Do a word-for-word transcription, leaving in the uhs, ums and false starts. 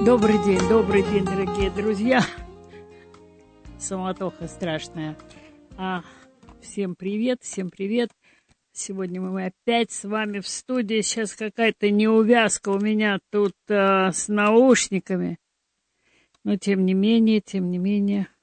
Добрый день, добрый день, дорогие друзья. Суматоха страшная. А, всем привет, всем привет. Сегодня мы опять с вами в студии. Сейчас какая-то неувязка у меня тут а, с наушниками. Но тем не менее, тем не менее,